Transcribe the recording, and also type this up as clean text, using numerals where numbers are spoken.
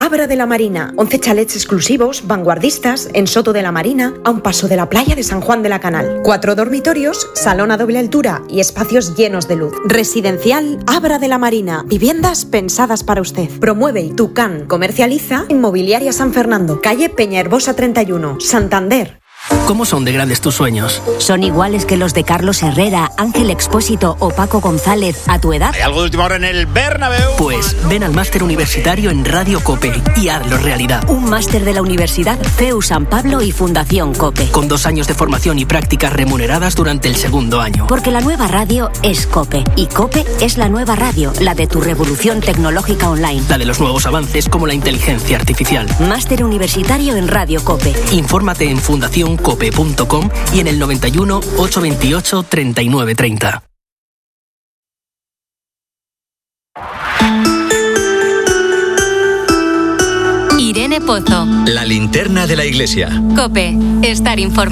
Abra de la Marina. 11 chalets exclusivos, vanguardistas, en Soto de la Marina, a un paso de la playa de San Juan de la Canal. 4 dormitorios, salón a doble altura y espacios llenos de luz. Residencial Abra de la Marina. Viviendas pensadas para usted. Promueve Tucán. Comercializa Inmobiliaria San Fernando. Calle Peñaherbosa 31, Santander. ¿Cómo son de grandes tus sueños? ¿Son iguales que los de Carlos Herrera, Ángel Expósito o Paco González a tu edad? ¿Hay algo de última hora en el Bernabéu? Pues ven al máster universitario en Radio COPE y hazlo realidad. Un máster de la Universidad CEU San Pablo y Fundación COPE. Con 2 años de formación y prácticas remuneradas durante el segundo año. Porque la nueva radio es COPE. Y COPE es la nueva radio, la de tu revolución tecnológica online. La de los nuevos avances como la inteligencia artificial. Máster universitario en Radio COPE. Infórmate en fundacioncope.com y en el 91 828 3930. Irene Pozo. La linterna de la iglesia. COPE. Estar informado.